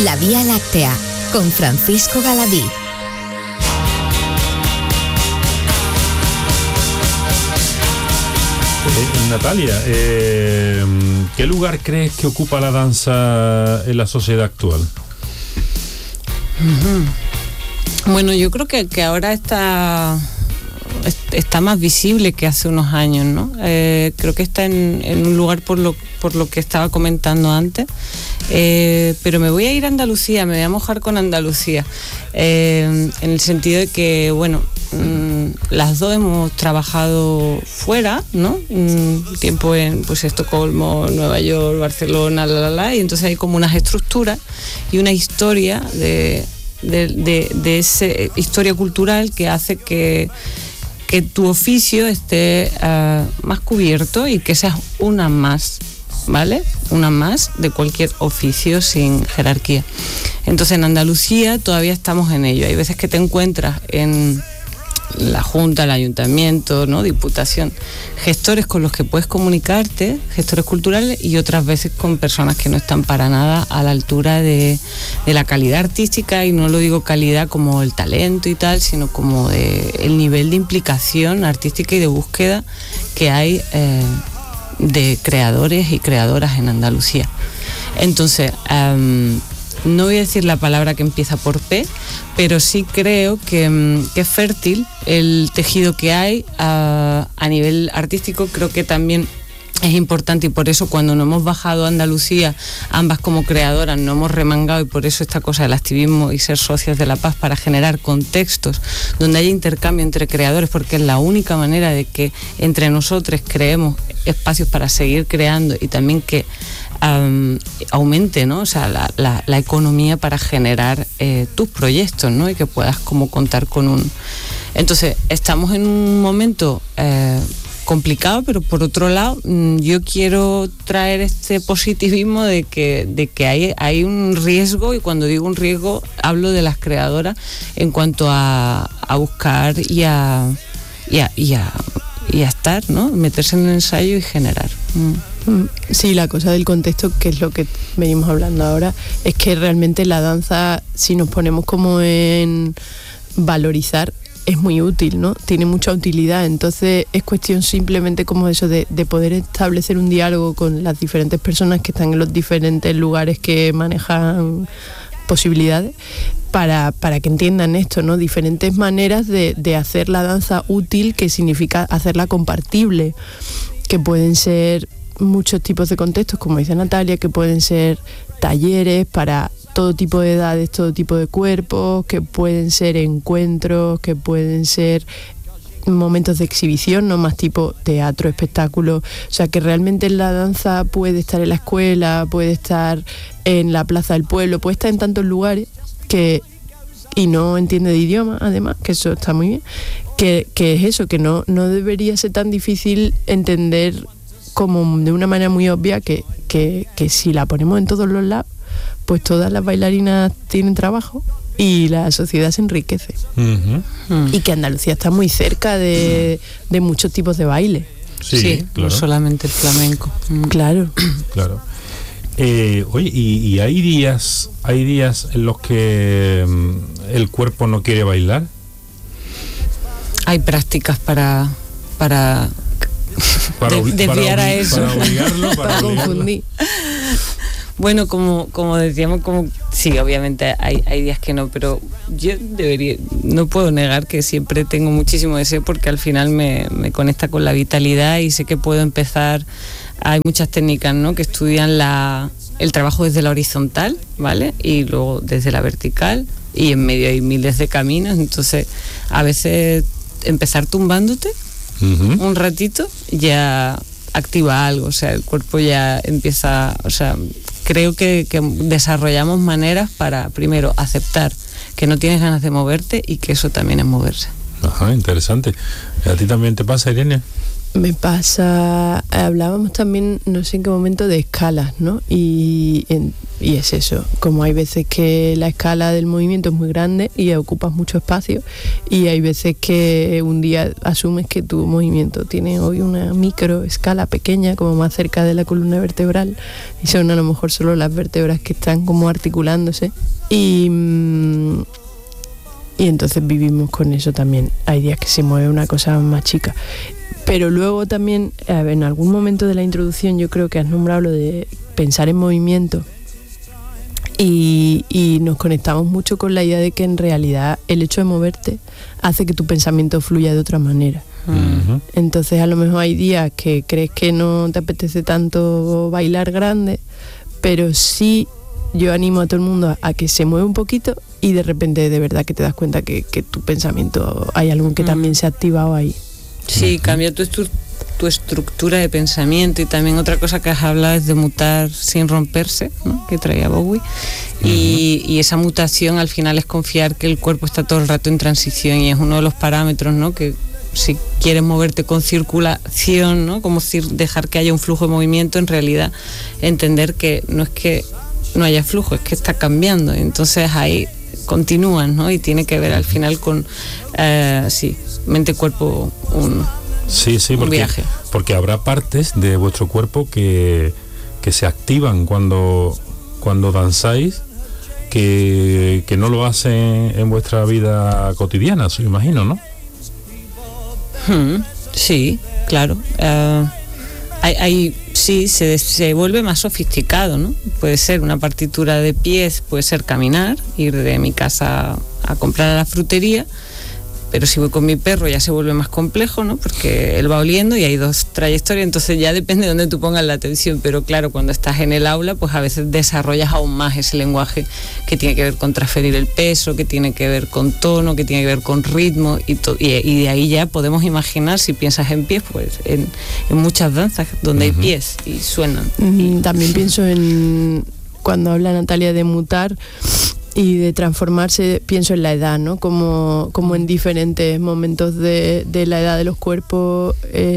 La Vía Láctea, con Francisco Galadí. Natalia, ¿qué lugar crees que ocupa la danza en la sociedad actual? Bueno, yo creo que ahora está más visible que hace unos años, ¿no? Creo que está en un lugar por lo que estaba comentando antes, pero me voy a ir a Andalucía, me voy a mojar con Andalucía, en el sentido de que, bueno, las dos hemos trabajado fuera, ¿no? Tiempo en pues Estocolmo, Nueva York, Barcelona, y entonces hay como unas estructuras y una historia de esa historia cultural que hace que tu oficio esté más cubierto y que seas una más, ¿vale? Una más de cualquier oficio sin jerarquía. Entonces en Andalucía todavía estamos en ello. Hay veces que te encuentras en la Junta, el Ayuntamiento, ¿no? Diputación, gestores con los que puedes comunicarte, gestores culturales, y otras veces con personas que no están para nada a la altura de la calidad artística, y no lo digo calidad como el talento y tal, sino como el nivel de implicación artística y de búsqueda que hay de creadores y creadoras en Andalucía. Entonces, no voy a decir la palabra que empieza por P, pero sí creo que es fértil el tejido que hay a nivel artístico. Creo que también es importante, y por eso cuando nos hemos bajado a Andalucía, ambas como creadoras, nos hemos remangado, y por eso esta cosa del activismo y ser socias de la paz, para generar contextos donde haya intercambio entre creadores, porque es la única manera de que entre nosotros creemos espacios para seguir creando, y también que aumente, ¿no? O sea, la economía para generar tus proyectos, ¿no? Y que puedas como contar con un... Entonces, estamos en un momento complicado, pero por otro lado, yo quiero traer este positivismo de que hay un riesgo, y cuando digo un riesgo, hablo de las creadoras en cuanto a buscar y a estar, ¿no? Meterse en el ensayo y generar. Sí, la cosa del contexto, que es lo que venimos hablando ahora, es que realmente la danza, si nos ponemos como en valorizar, es muy útil, ¿no? Tiene mucha utilidad. Entonces es cuestión simplemente como eso de poder establecer un diálogo con las diferentes personas que están en los diferentes lugares que manejan posibilidades, para que entiendan esto, ¿no? Diferentes maneras de hacer la danza útil, que significa hacerla compartible, que pueden ser muchos tipos de contextos, como dice Natalia, que pueden ser talleres para todo tipo de edades, todo tipo de cuerpos, que pueden ser encuentros, que pueden ser momentos de exhibición, no más tipo teatro, espectáculo. O sea, que realmente la danza puede estar en la escuela, puede estar en la plaza del pueblo, puede estar en tantos lugares y no entiende de idioma, además, que eso está muy bien, que es eso, que no debería ser tan difícil entender como de una manera muy obvia que si la ponemos en todos los lados, pues todas las bailarinas tienen trabajo y la sociedad se enriquece. Y que Andalucía está muy cerca de muchos tipos de baile. Sí, claro. No solamente el flamenco. Claro. Oye, y hay días en los que el cuerpo no quiere bailar. Hay prácticas para desviar a eso, para obligarlo, para confundir. Bueno, como decíamos, sí, obviamente hay días que no, pero yo no puedo negar que siempre tengo muchísimo deseo, porque al final me conecta con la vitalidad y sé que puedo empezar. Hay muchas técnicas, ¿no?, que estudian el trabajo desde la horizontal, ¿vale? Y luego desde la vertical, y en medio hay miles de caminos. Entonces, a veces empezar tumbándote un ratito ya activa algo, o sea, el cuerpo ya empieza, o sea, creo que desarrollamos maneras para, primero, aceptar que no tienes ganas de moverte, y que eso también es moverse. Ajá, interesante. ¿A ti también te pasa, Irene? Me pasa, hablábamos también, no sé en qué momento, de escalas, ¿no? Y y es eso, como hay veces que la escala del movimiento es muy grande y ocupas mucho espacio, y hay veces que un día asumes que tu movimiento tiene hoy una micro escala pequeña, como más cerca de la columna vertebral, y son a lo mejor solo las vértebras que están como articulándose, y entonces vivimos con eso también. Hay días que se mueve una cosa más chica. Pero luego también, en algún momento de la introducción, yo creo que has nombrado lo de pensar en movimiento, y nos conectamos mucho con la idea de que en realidad el hecho de moverte hace que tu pensamiento fluya de otra manera. Uh-huh. Entonces a lo mejor hay días que crees que no te apetece tanto bailar grande, pero sí yo animo a todo el mundo a que se mueva un poquito, y de repente de verdad que te das cuenta que tu pensamiento, hay algo que también se ha activado ahí. Sí, cambia tu estructura de pensamiento. Y también otra cosa que has hablado es de mutar sin romperse, ¿no? Que traía Bowie. Y esa mutación al final es confiar que el cuerpo está todo el rato en transición, y es uno de los parámetros, ¿no? Que si quieres moverte con circulación, ¿no? Como dejar que haya un flujo de movimiento, en realidad entender que no es que no haya flujo, es que está cambiando. Entonces ahí continúan, ¿no? Y tiene que ver al final con mente, cuerpo, un viaje. Porque habrá partes de vuestro cuerpo que se activan cuando danzáis, que no lo hacen en vuestra vida cotidiana, me imagino, ¿no? Sí, claro. Sí, se vuelve más sofisticado, ¿no? Puede ser una partitura de pies, puede ser caminar, ir de mi casa a comprar a la frutería, pero si voy con mi perro ya se vuelve más complejo, ¿no? Porque él va oliendo y hay dos trayectorias, entonces ya depende de dónde tú pongas la atención. Pero claro, cuando estás en el aula, pues a veces desarrollas aún más ese lenguaje que tiene que ver con transferir el peso, que tiene que ver con tono, que tiene que ver con ritmo, y de ahí ya podemos imaginar, si piensas en pies, pues en muchas danzas donde hay pies y suenan. También pienso en, cuando habla Natalia de mutar y de transformarse, pienso en la edad, ¿no? Como en diferentes momentos de la edad de los cuerpos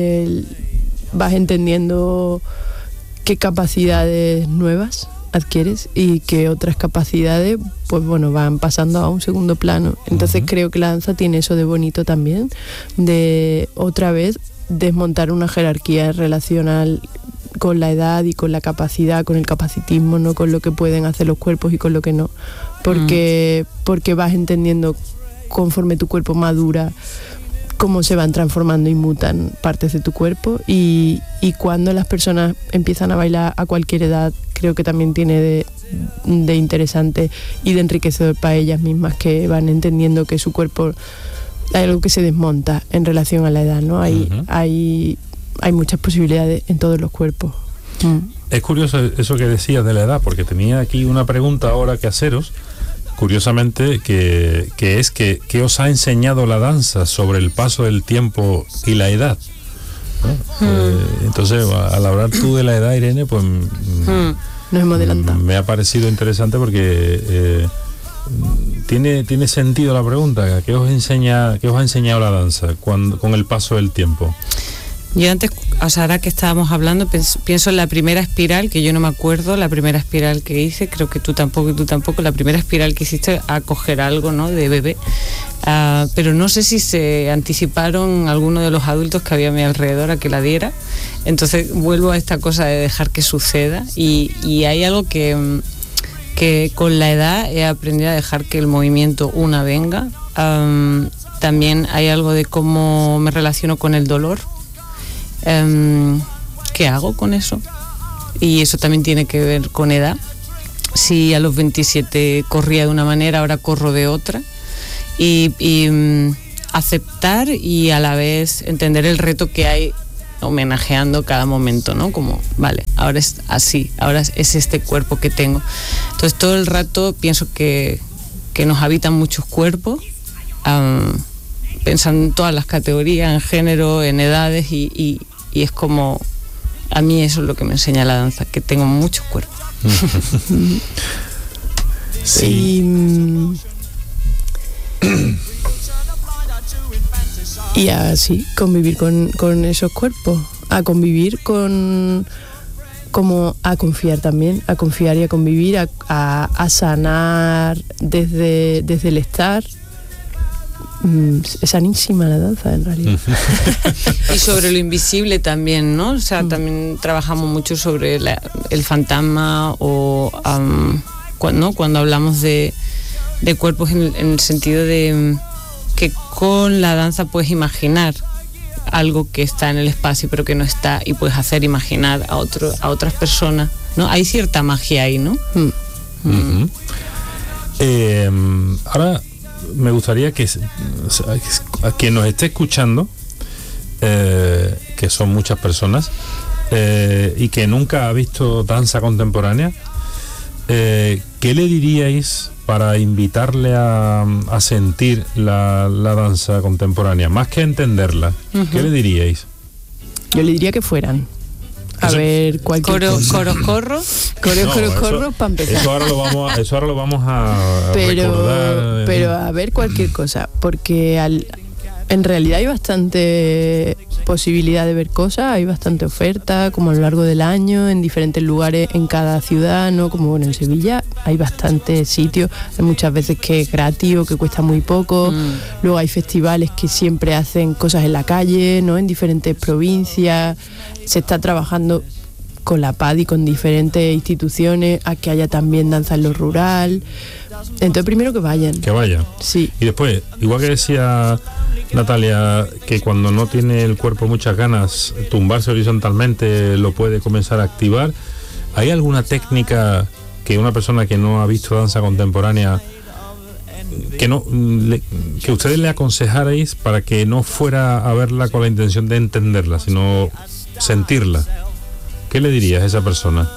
vas entendiendo qué capacidades nuevas adquieres y qué otras capacidades, pues bueno, van pasando a un segundo plano. Entonces creo que la danza tiene eso de bonito también, de otra vez desmontar una jerarquía relacional con la edad y con la capacidad, con el capacitismo, no con lo que pueden hacer los cuerpos y con lo que no, porque vas entendiendo conforme tu cuerpo madura cómo se van transformando y mutan partes de tu cuerpo, y cuando las personas empiezan a bailar a cualquier edad, creo que también tiene de interesante y de enriquecedor para ellas mismas, que van entendiendo que su cuerpo hay algo que se desmonta en relación a la edad, ¿no? Hay muchas posibilidades en todos los cuerpos. Es curioso eso que decías de la edad, porque tenía aquí una pregunta ahora que haceros, curiosamente, que es que ¿qué os ha enseñado la danza sobre el paso del tiempo y la edad? ¿No? Entonces, al hablar tú de la edad, Irene, pues nos hemos adelantado. Me ha parecido interesante porque tiene sentido la pregunta. ¿Qué os ha enseñado la danza con el paso del tiempo? Yo antes, o sea, ahora que estábamos hablando, pienso en la primera espiral, que yo no me acuerdo, la primera espiral que hice, creo que tú tampoco, la primera espiral que hiciste a coger algo, ¿no?, de bebé, pero no sé si se anticiparon algunos de los adultos que había a mi alrededor a que la diera. Entonces vuelvo a esta cosa de dejar que suceda, y hay algo que con la edad he aprendido a dejar que el movimiento venga. También hay algo de cómo me relaciono con el dolor. ¿Qué hago con eso? Y eso también tiene que ver con edad. Si a los 27 corría de una manera, ahora corro de otra. Y aceptar y a la vez entender el reto que hay homenajeando cada momento, ¿no? Como, vale, ahora es así, ahora es este cuerpo que tengo. Entonces todo el rato pienso que nos habitan muchos cuerpos, pensando en todas las categorías, en género, en edades, y es como, a mí eso es lo que me enseña la danza, que tengo muchos cuerpos. Sí. Y así convivir con esos cuerpos, a convivir con como a confiar también, a confiar y a convivir, a sanar desde el estar. Es sanísima la danza, en realidad. Y sobre lo invisible también, ¿no? O sea, también trabajamos mucho sobre el fantasma o cuando hablamos de cuerpos en el sentido de que con la danza puedes imaginar algo que está en el espacio pero que no está, y puedes hacer imaginar a otras personas, ¿no? Hay cierta magia ahí, ¿no? Ahora me gustaría que a quien nos esté escuchando, que son muchas personas, y que nunca ha visto danza contemporánea, ¿qué le diríais para invitarle a sentir la danza contemporánea? Más que entenderla, ¿qué le diríais? Yo le diría que fueran a ver cualquier cosa. Corro, para empezar. Eso ahora lo vamos a recordar. Pero a ver cualquier cosa, porque en realidad hay bastante posibilidad de ver cosas, hay bastante oferta, como a lo largo del año, en diferentes lugares, en cada ciudad, ¿no? Como bueno, en Sevilla hay bastantes sitios, hay muchas veces que es gratis o que cuesta muy poco. Luego hay festivales que siempre hacen cosas en la calle, ¿no? En diferentes provincias. Se está trabajando con la PAD y con diferentes instituciones a que haya también danza en lo rural. Entonces primero que vayan. Que vayan. Sí. Y después, igual que decía Natalia, que cuando no tiene el cuerpo muchas ganas, tumbarse horizontalmente lo puede comenzar a activar. ¿Hay alguna técnica que una persona que no ha visto danza contemporánea, que ustedes le aconsejarais para que no fuera a verla con la intención de entenderla, sino sentirla? ¿Qué le dirías a esa persona?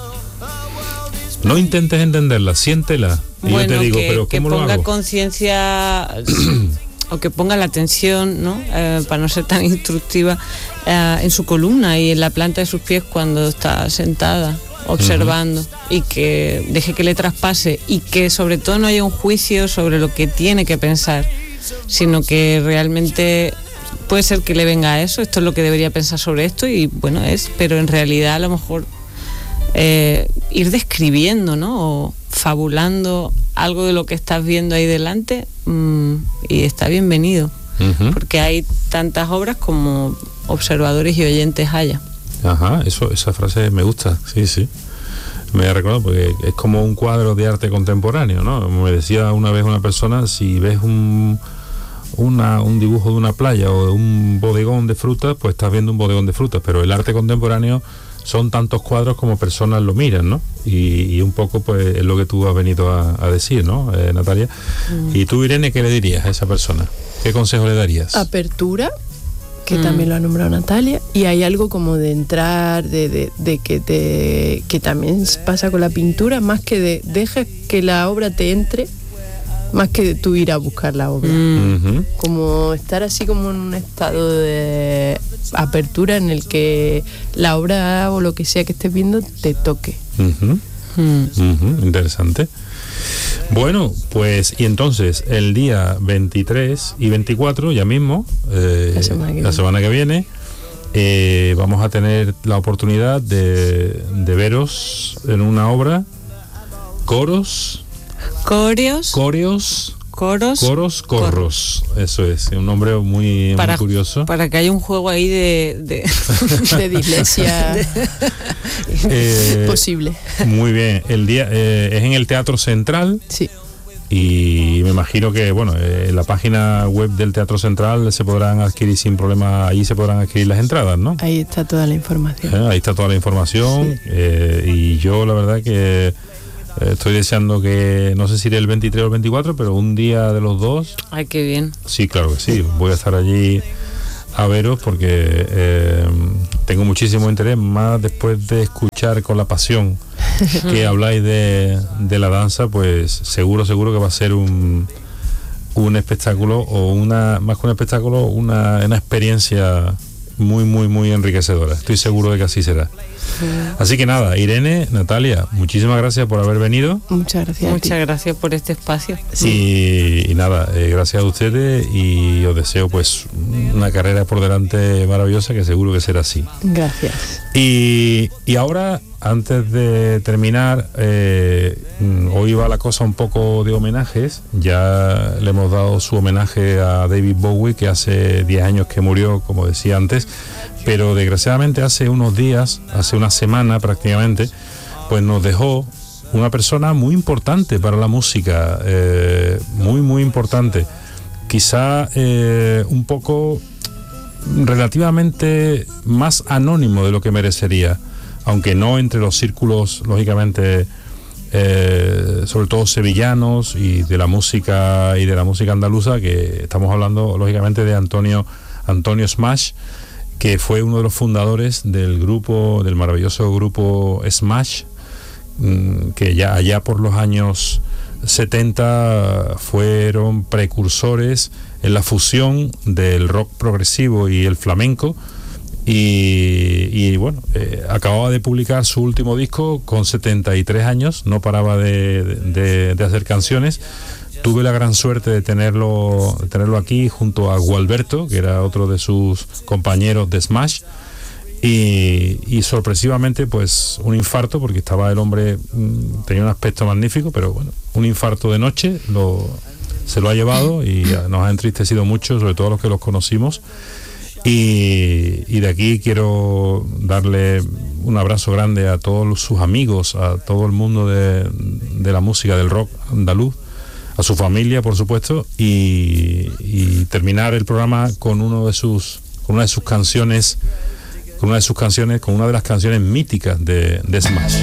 No intentes entenderla, siéntela. Y bueno, yo te digo, pero que ¿cómo lo ponga hago? conciencia o que ponga la atención, ¿no? Para no ser tan instructiva, en su columna y en la planta de sus pies cuando está sentada observando, y que deje que le traspase, y que sobre todo no haya un juicio sobre lo que tiene que pensar, sino que realmente puede ser que le venga eso, esto es lo que debería pensar sobre esto, y bueno, pero en realidad a lo mejor ir describiendo, ¿no? O fabulando algo de lo que estás viendo ahí delante, y está bienvenido, porque hay tantas obras como observadores y oyentes haya. Ajá, esa frase me gusta, sí. Me ha recordado porque es como un cuadro de arte contemporáneo, ¿no? Me decía una vez una persona, si ves un dibujo de una playa o de un bodegón de frutas, pues estás viendo un bodegón de frutas, pero el arte contemporáneo son tantos cuadros como personas lo miran, ¿no? Y un poco pues es lo que tú has venido a decir, ¿no, Natalia? Y tú, Irene, ¿qué le dirías a esa persona? ¿Qué consejo le darías? Apertura, que también lo ha nombrado Natalia, y hay algo como de entrar, de que también pasa con la pintura, más que deja que la obra te entre, más que de tú ir a buscar la obra. Como estar así como en un estado de apertura en el que la obra o lo que sea que estés viendo te toque. Interesante. Bueno, pues y entonces el día 23 y 24, ya mismo, la semana que viene, vamos a tener la oportunidad de veros en una obra, coros, eso es, un nombre muy curioso. Para que haya un juego ahí de dislexia posible. Muy bien, el día es en el Teatro Central. Sí. Y me imagino que, bueno, en la página web del Teatro Central se podrán adquirir sin problema, allí se podrán adquirir las entradas, ¿no? Ahí está toda la información. Ahí está toda la información, sí. Y yo la verdad que estoy deseando que, no sé si iré el 23 o el 24, pero un día de los dos. Ay, qué bien. Sí, claro que sí, voy a estar allí a veros porque tengo muchísimo interés, más después de escuchar con la pasión que habláis de la danza, pues seguro que va a ser un espectáculo, o más que un espectáculo, una experiencia muy enriquecedora. Estoy seguro de que así será. Así que nada, Irene, Natalia, muchísimas gracias por haber venido. Muchas gracias. Muchas gracias por este espacio. Y nada, gracias a ustedes, y os deseo pues una carrera por delante maravillosa, que seguro que será así. Gracias. Y ahora antes de terminar, hoy va la cosa un poco de homenajes. Ya le hemos dado su homenaje a David Bowie, que hace 10 años que murió, como decía antes, pero desgraciadamente hace unos días, hace una semana prácticamente, pues nos dejó una persona muy importante para la música, muy importante, quizá un poco relativamente más anónimo de lo que merecería, aunque no entre los círculos, lógicamente, sobre todo sevillanos y de la música andaluza, que estamos hablando lógicamente de Antonio Smash, que fue uno de los fundadores del maravilloso grupo Smash, que ya allá por los años 70 fueron precursores en la fusión del rock progresivo y el flamenco, y bueno, acababa de publicar su último disco con 73 años, no paraba de hacer canciones. Tuve la gran suerte de tenerlo aquí junto a Gualberto, que era otro de sus compañeros de Smash, y sorpresivamente pues un infarto, porque estaba el hombre, tenía un aspecto magnífico, pero bueno, un infarto de noche se lo ha llevado y nos ha entristecido mucho, sobre todo los que los conocimos, y de aquí quiero darle un abrazo grande a todos sus amigos, a todo el mundo de la música, del rock andaluz, a su familia, por supuesto, y terminar el programa con una de las canciones míticas de Smash.